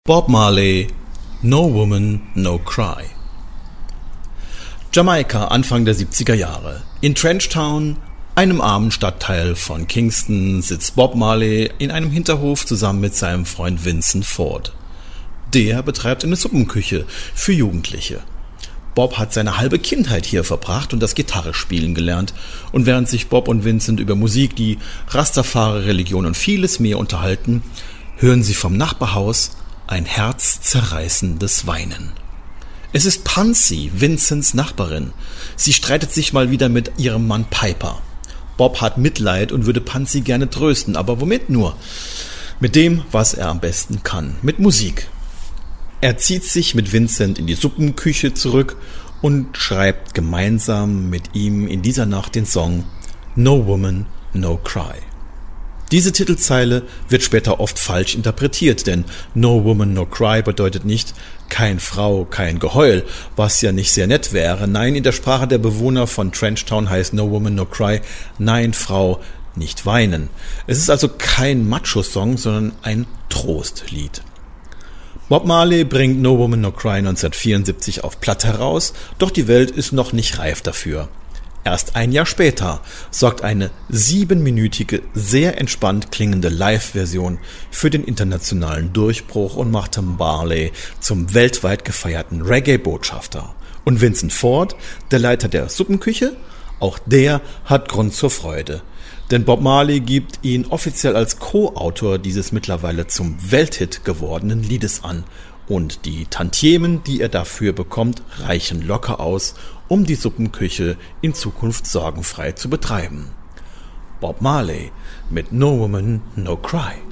Bob Marley, No Woman, No Cry. Jamaika, Anfang der 70er Jahre. In Trenchtown, einem armen Stadtteil von Kingston, sitzt Bob Marley in einem Hinterhof zusammen mit seinem Freund Vincent Ford. Der betreibt eine Suppenküche für Jugendliche. Bob hat seine halbe Kindheit hier verbracht und das Gitarrespielen gelernt. Und während sich Bob und Vincent über Musik, die Rastafari-Religion und vieles mehr unterhalten, hören sie vom Nachbarhaus ein herzzerreißendes Weinen. Es ist Pansy, Vincents Nachbarin. Sie streitet sich mal wieder mit ihrem Mann Piper. Bob hat Mitleid und würde Pansy gerne trösten, aber womit nur? Mit dem, was er am besten kann, mit Musik. Er zieht sich mit Vincent in die Suppenküche zurück und schreibt gemeinsam mit ihm in dieser Nacht den Song No Woman, No Cry. Diese Titelzeile wird später oft falsch interpretiert, denn No Woman, No Cry bedeutet nicht kein Frau, kein Geheul, was ja nicht sehr nett wäre. Nein, in der Sprache der Bewohner von Trenchtown heißt No Woman, No Cry, nein, Frau, nicht weinen. Es ist also kein Macho-Song, sondern ein Trostlied. Bob Marley bringt No Woman, No Cry 1974 auf Platte heraus, doch die Welt ist noch nicht reif dafür. Erst ein Jahr später sorgt eine 7-minütige, sehr entspannt klingende Live-Version für den internationalen Durchbruch und machte Marley zum weltweit gefeierten Reggae-Botschafter. Und Vincent Ford, der Leiter der Suppenküche, auch der hat Grund zur Freude. Denn Bob Marley gibt ihn offiziell als Co-Autor dieses mittlerweile zum Welthit gewordenen Liedes an. Und die Tantiemen, die er dafür bekommt, reichen locker aus, um die Suppenküche in Zukunft sorgenfrei zu betreiben. Bob Marley mit No Woman, No Cry.